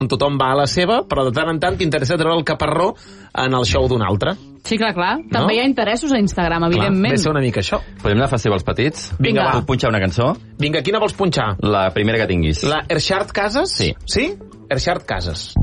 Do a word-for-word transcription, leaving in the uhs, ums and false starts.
tothom va a la seva, però de tant en tant t'interessa treure el caparró en el show d'un altre. Sí, clar, clar. També No? hi ha interessos a Instagram, evidentment. Clar, ve ser una mica això. Podem anar a festivals petits? Vinga, va. Puc punxar una cançó? Vinga, quina vols punxar? La primera que tinguis. La Ershard Casas? Sí. Sí? Ershard Casas.